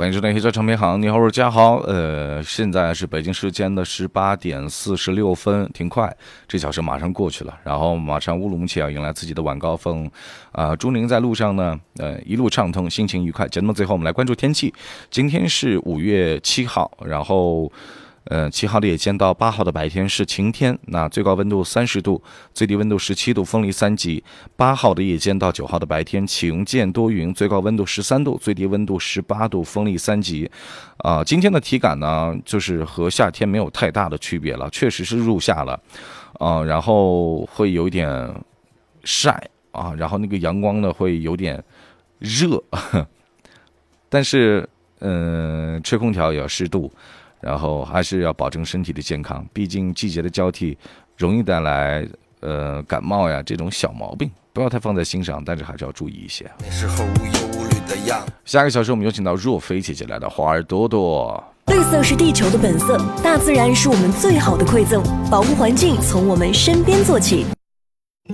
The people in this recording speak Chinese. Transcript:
欢迎收听黑车唱片行，你好，我是嘉豪。现在是北京时间的18点46分，挺快，这小时马上过去了，然后马上乌鲁木齐要迎来自己的晚高峰。祝您在路上呢，一路畅通，心情愉快。节目最后我们来关注天气，今天是5月7号，然后7号的夜间到8号的白天是晴天，那最高温度30度，最低温度17度，风力3级。8号的夜间到9号的白天晴间多云，最高温度13度，最低温度18度，风力3级。今天的体感呢，就是和夏天没有太大的区别了，确实是入夏了，然后会有点晒啊，然后那个阳光呢会有点热，但是吹空调也要适度。然后还是要保证身体的健康，毕竟季节的交替容易带来感冒呀这种小毛病，不要太放在心上，但是还是要注意一些。下个小时我们有请到若飞姐姐来到花儿朵朵。 绿色是地球的本色，大自然是我们最好的馈赠，保护环境从我们身边做起。